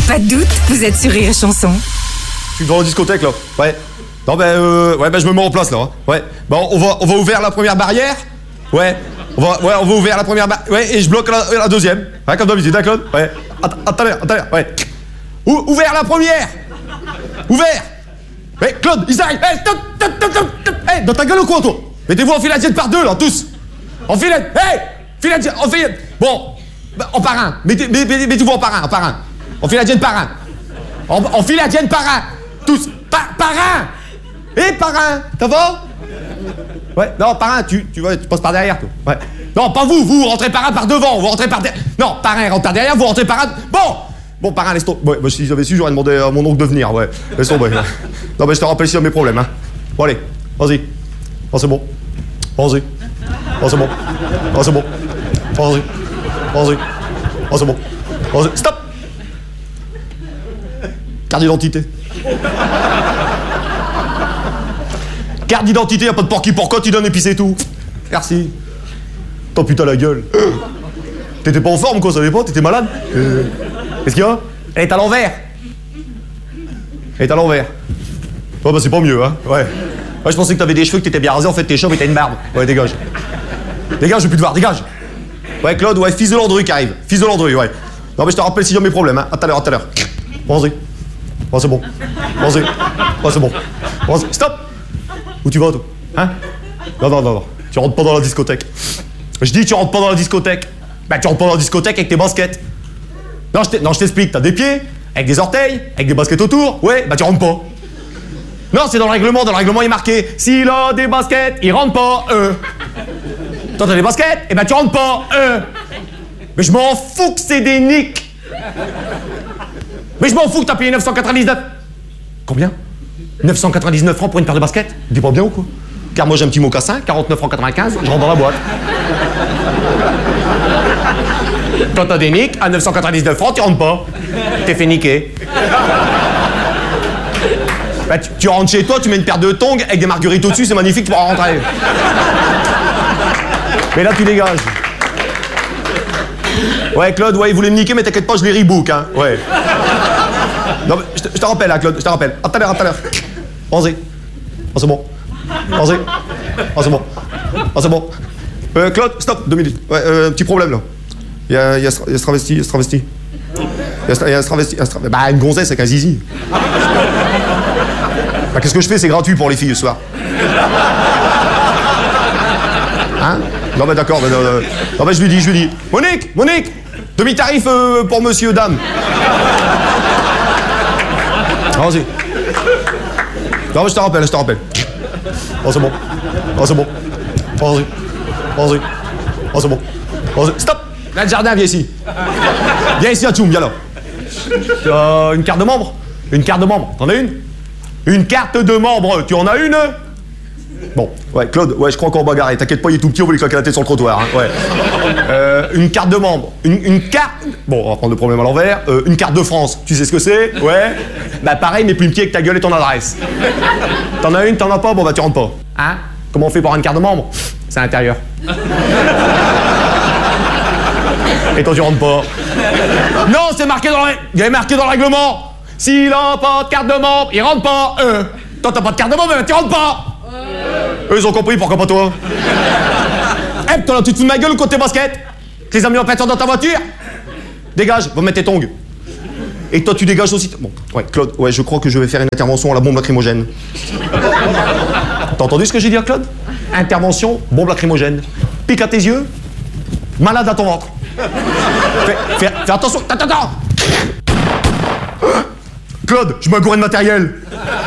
Pas de doute, vous êtes sur Rire et Chanson. Je suis devant la discothèque là. Ouais. Non je me mets en place là. Hein. Ouais. Bon, on va ouvrir la première barrière. Ouais. On va ouvrir la première barrière. Ouais, et je bloque la deuxième. Ouais, comme d'habitude, d'accord. Ouais. Attendez. Ouais. Ouvert la première. Ouvert. Ouais, Claude, ils arrivent. Hey, stop. Hey, dans ta gueule ou quoi toi? Mettez-vous en filadienne par deux là, tous. En filette. Hey, filadienne, en filette. Bon, en parrain. Mettez-vous en parrain. En filadienne par un. En filadienne par un. Tous. Parrain. Et parrain. Ça va? Ouais, non, parrain, tu passes par derrière, toi. Ouais. Non, pas vous rentrez parrain par devant, vous rentrez par derrière. Non, parrain rentre par derrière, vous rentrez parrain. Bon, parrain, laisse tomber. Ouais, si j'avais su, j'aurais demandé à mon oncle de venir, ouais. Laisse tomber. Ouais. Non, mais je te rappelle si mes problèmes, hein. Bon, allez, vas-y. Oh, c'est bon. Vas-y. Oh, c'est bon. Oh, c'est bon. Vas-y. Oh, c'est bon. Vas-y. Stop. Carte d'identité. Carte d'identité, y'a pas de porc qui porcotte, il donne épice et tout. Merci. T'en putain la gueule. T'étais pas en forme quoi, ça savais pas? T'étais malade? Qu'est-ce qu'il y a? Elle est à l'envers. Ouais, bah c'est pas mieux, hein. Ouais. Ouais, je pensais que t'avais des cheveux, que t'étais bien rasé, en fait t'es chauve et t'as une barbe. Ouais, dégage. Dégage, je veux plus te voir, dégage. Ouais, Claude, ouais, fils de Landru qui arrive. Fils de Landru, ouais. Non, mais je te rappelle si j'ai mes problèmes, hein. À tout à l'heure. Vas-y. Oh, c'est bon. Vas-y. Oh, c'est bon. Vas-y. Stop. Où tu vas, toi? Hein? Non. Tu rentres pas dans la discothèque. Je dis, tu rentres pas dans la discothèque. Bah, tu rentres pas dans la discothèque avec tes baskets. Non, je t'explique. T'as des pieds, avec des orteils, avec des baskets autour. Ouais, bah, tu rentres pas. Non, c'est dans le règlement. Dans le règlement, il est marqué s'il a des baskets, il rentre pas. Toi, t'as des baskets, et bah, tu rentres pas. Mais je m'en fous que c'est des nicks. Mais je m'en fous que t'as payé 999. Combien? 999 francs pour une paire de baskets? T'es pas bien ou quoi? Car moi j'ai un petit mocassin, 49 francs 95, je rentre dans la boîte. Toi t'as des nicks, à 999 francs, tu rentres pas. T'es fait niquer. Bah, tu rentres chez toi, tu mets une paire de tongs avec des marguerites au-dessus, c'est magnifique, tu pourras rentrer. Mais là tu dégages. Ouais Claude, ouais il voulait me niquer mais t'inquiète pas, je les rebook, hein. Ouais. Non mais je te rappelle hein Claude, je te rappelle. À tout à l'heure. Vas-y. Oh c'est bon. Vas-y. Oh c'est bon. Oh c'est bon. Claude, stop, 2 minutes. Ouais, petit problème là. Il y a ce travesti. Bah une gonzesse avec un zizi. Bah qu'est-ce que je fais? C'est gratuit pour les filles ce soir. Hein? Non mais d'accord, non mais je lui dis. Monique, demi-tarif pour monsieur, dame. Vas-y. Non mais je te rappelle. Oh c'est bon. Vas-y. Oh c'est bon. Vas-y. Stop. Là le jardin, viens ici. Viens ici, Atchoum, viens là. Une carte de membre? T'en as une? Une carte de membre, tu en as une? Bon, ouais, Claude, ouais, je crois qu'on va bagarrer. T'inquiète pas, il est tout petit, on va lui claquer la tête sur le trottoir. Hein, ouais. Une carte de membre. Une carte... Bon, on va prendre le problème à l'envers. Une carte de France, tu sais ce que c'est? Ouais. Bah pareil, mais plus petit que ta gueule et ton adresse. T'en as une, t'en as pas? Bon, bah tu rentres pas. Hein? Comment on fait pour avoir une carte de membre? C'est à l'intérieur. Et toi, tu rentres pas. Non, c'est marqué dans le... Il y avait marqué dans le règlement. S'il a pas de carte de membre, il rentre pas. Toi, t'as pas de carte de membre, mais tu rentres pas. Eux, ils ont compris, pourquoi pas toi? Eh, toi là, tu te fous de ma gueule ou côté basket? Tu les as mis en peinture dans ta voiture? Dégage, va mettre tes tongs. Et toi, tu dégages aussi. Bon, ouais, Claude, ouais, je crois que je vais faire une intervention à la bombe lacrymogène. T'as entendu ce que j'ai dit à Claude? Intervention, bombe lacrymogène. Pique à tes yeux, malade à ton ventre. Fais attention. Attends. Claude, je m'agoure de matériel.